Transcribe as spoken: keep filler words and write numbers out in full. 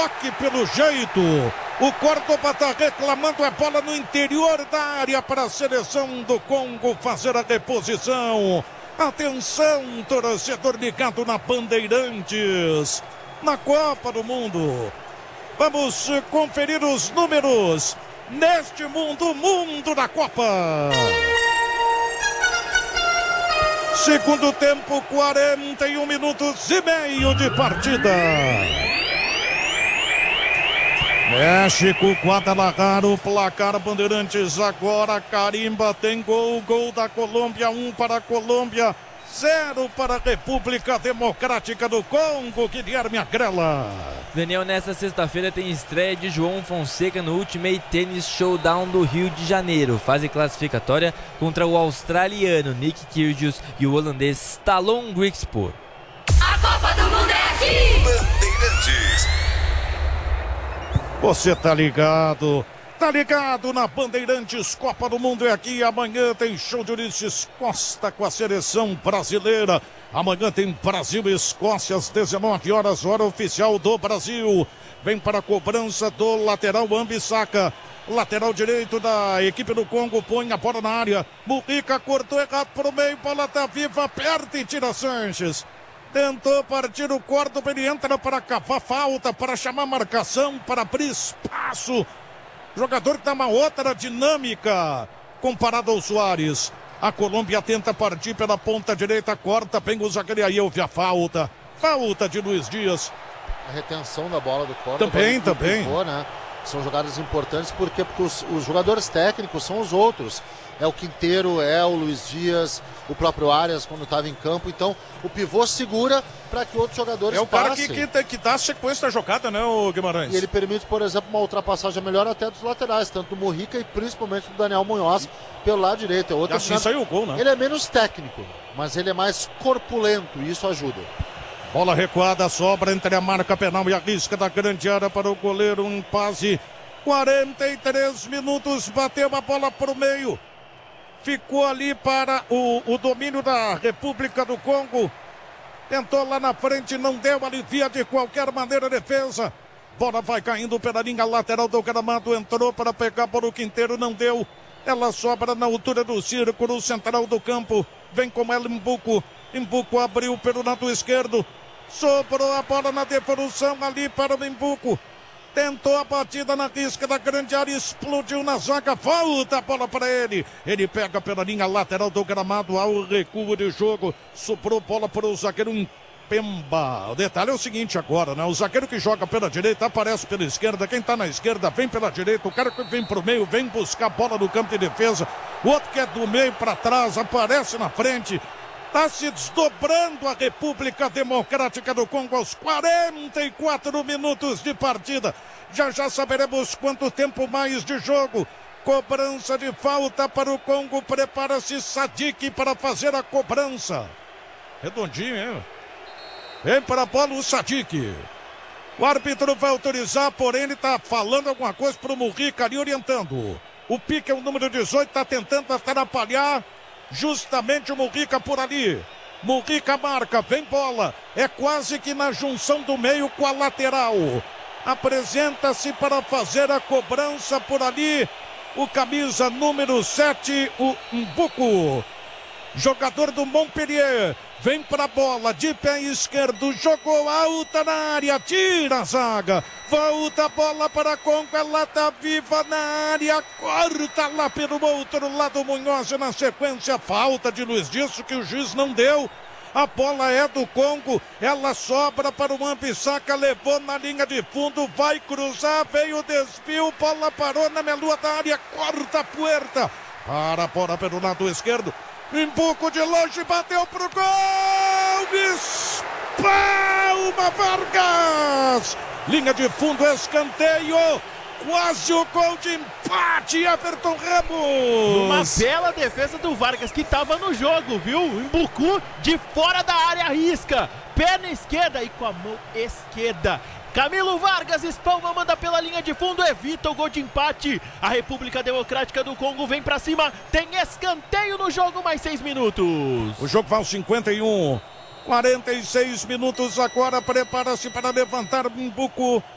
toque pelo jeito. O Córdoba está reclamando a bola no interior da área para a seleção do Congo fazer a reposição. Atenção, torcedor ligado na Bandeirantes, na Copa do Mundo. Vamos conferir os números neste mundo, mundo da Copa. Segundo tempo, quarenta e um minutos e meio de partida. México, Guadalajara, o placar Bandeirantes agora, carimba, tem gol, gol da Colômbia, um para a Colômbia, zero para a República Democrática do Congo, Guilherme Agrela. Daniel, nesta sexta-feira tem estreia de João Fonseca no Ultimate Tennis Showdown do Rio de Janeiro, fase classificatória contra o australiano Nick Kyrgios e o holandês Stallone Griekspoor. A Copa do Mundo é aqui! Bandeirantes. Você tá ligado, tá ligado na Bandeirantes, Copa do Mundo é aqui. Amanhã tem show de Ulisses Costa com a seleção brasileira. Amanhã tem Brasil e Escócia às dezenove horas, hora oficial do Brasil. Vem para a cobrança do lateral Ambissaca. Lateral direito da equipe do Congo, põe a bola na área. Mujica cortou errado para o meio, bola tá viva, aperta e tira Sanches. Tentou partir o Córdoba, ele entra para cavar falta, para chamar marcação, para abrir espaço. Jogador que dá uma outra dinâmica comparado ao Soares. A Colômbia tenta partir pela ponta direita, corta, bem o zagueiro, aí houve a falta. Falta de Luiz Dias. A retenção da bola do Córdoba. Também, também. Pivô, né? São jogadas importantes porque, porque os, os jogadores técnicos são os outros. É o Quinteiro, é o Luiz Dias, o próprio Arias quando estava em campo. Então o pivô segura para que outros jogadores passem. É o cara passem. que, que, que dá sequência da jogada, né, o Guimarães? E ele permite, por exemplo, uma ultrapassagem melhor até dos laterais, tanto do Mujica e principalmente do Daniel Munhoz pelo lado direito. É outro e assim saiu o gol, né? Ele é menos técnico, mas ele é mais corpulento e isso ajuda. Bola recuada, sobra entre a marca penal e a risca da grande área para o goleiro, um passe. quarenta e três minutos, bateu a bola para o meio. Ficou ali para o, o domínio da República do Congo. Tentou lá na frente, não deu, alivia de qualquer maneira a defesa. Bola vai caindo pela linha lateral do gramado, entrou para pegar por o Quinteiro, não deu. Ela sobra na altura do círculo central do campo. Vem com ela Mbuco. Mbuco abriu pelo lado esquerdo. Sobrou a bola na devolução ali para o Mbuco. Tentou a batida na risca da grande área, explodiu na zaga, volta a bola para ele. Ele pega pela linha lateral do gramado, ao recuo de jogo. Sobrou bola para o zagueiro Pemba. O detalhe é o seguinte agora, né? O zagueiro que joga pela direita aparece pela esquerda. Quem tá na esquerda vem pela direita. O cara que vem pro meio vem buscar a bola no campo de defesa. O outro que é do meio para trás aparece na frente. Está se desdobrando a República Democrática do Congo aos quarenta e quatro minutos de partida. Já já saberemos quanto tempo mais de jogo. Cobrança de falta para o Congo. Prepara-se Sadik para fazer a cobrança. Redondinho, hein? Vem para a bola o Sadik. O árbitro vai autorizar, porém ele está falando alguma coisa para o Mujica ali, orientando. O Pique é o número dezoito, está tentando atrapalhar justamente o Mujica por ali. Mujica marca, vem bola. É quase que na junção do meio com a lateral. Apresenta-se para fazer a cobrança por ali. O camisa número sete, o Mbuco. Jogador do Montpellier. Vem para a bola, de pé esquerdo, jogou alta na área, tira a zaga, volta a bola para a Congo, ela tá viva na área, corta lá pelo outro lado, Munhoz na sequência, falta de Luiz Dias que o juiz não deu. A bola é do Congo, ela sobra para o Ambissaca, levou na linha de fundo, vai cruzar, veio o desvio, bola parou na melua da área, corta a puerta, para a bola pelo lado esquerdo. Mbuco de longe, bateu pro gol! Espalma Vargas! Linha de fundo, escanteio! Quase o gol de empate, Everton Ramos! Uma bela defesa do Vargas que estava no jogo, viu? Mbuco de fora da área, arrisca! Perna esquerda e com a mão esquerda. Camilo Vargas espalma, manda pela linha de fundo, evita o gol de empate. A República Democrática do Congo vem pra cima, tem escanteio no jogo, mais seis minutos. O jogo vai aos cinquenta e um, quarenta e seis minutos agora, prepara-se para levantar Mbuco.